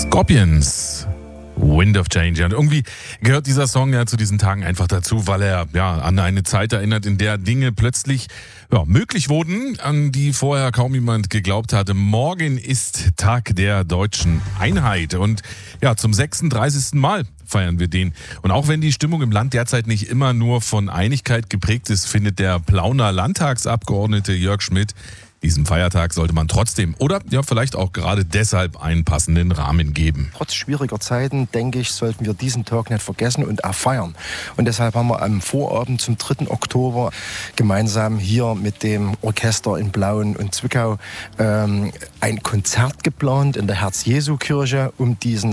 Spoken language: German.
Scorpions, Wind of Change. Und irgendwie gehört dieser Song ja zu diesen Tagen einfach dazu, weil er an eine Zeit erinnert, in der Dinge plötzlich möglich wurden, an die vorher kaum jemand geglaubt hatte. Morgen ist Tag der deutschen Einheit und zum 36. Mal feiern wir den. Und auch wenn die Stimmung im Land derzeit nicht immer nur von Einigkeit geprägt ist, findet der Plauner Landtagsabgeordnete Jörg Schmidt, diesem Feiertag sollte man trotzdem oder vielleicht auch gerade deshalb einen passenden Rahmen geben. Trotz schwieriger Zeiten, denke ich, sollten wir diesen Tag nicht vergessen und auch feiern. Und deshalb haben wir am Vorabend zum 3. Oktober gemeinsam hier mit dem Orchester in Plauen und Zwickau ein Konzert geplant in der Herz-Jesu-Kirche, um diesen